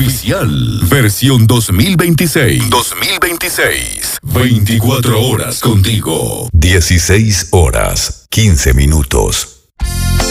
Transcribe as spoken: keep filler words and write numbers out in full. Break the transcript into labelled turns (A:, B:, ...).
A: oficial. Versión dos mil veintiséis. dos mil veintiséis. veinticuatro horas contigo.
B: dieciséis horas, quince minutos.